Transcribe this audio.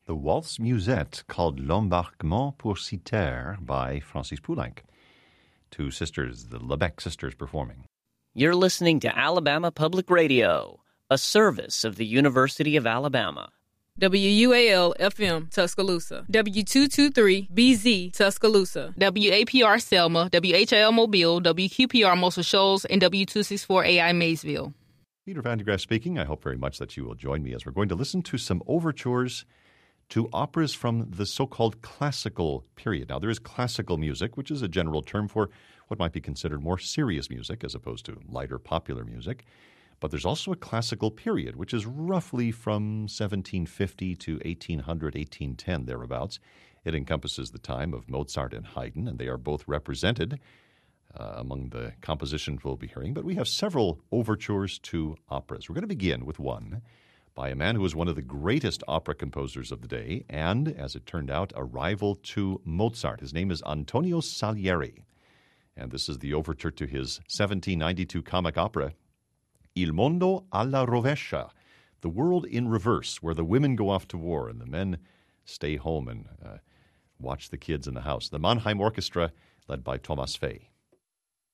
The Waltz Musette, called L'Embarquement pour Citer by Francis Poulenc. Two sisters, the Lebec sisters, performing. You're listening to Alabama Public Radio, a service of the University of Alabama. WUAL-FM, Tuscaloosa. W223-BZ, Tuscaloosa. WAPR Selma, WHIL Mobile, WQPR Muscle Shoals, and W264AI Maysville. Peter Van de Graaff speaking. I hope very much that you will join me as we're going to listen to some overtures to operas from the so-called classical period. Now, there is classical music, which is a general term for what might be considered more serious music as opposed to lighter popular music. But there's also a classical period, which is roughly from 1750 to 1800, 1810, thereabouts. It encompasses the time of Mozart and Haydn, and they are both represented among the compositions we'll be hearing. But we have several overtures to operas. We're going to begin with one by a man who was one of the greatest opera composers of the day and, as it turned out, a rival to Mozart. His name is Antonio Salieri, and this is the overture to his 1792 comic opera, Il Mondo alla Rovescia, The World in Reverse, where the women go off to war and the men stay home and watch the kids in the house. The Mannheim Orchestra, led by Thomas Fay.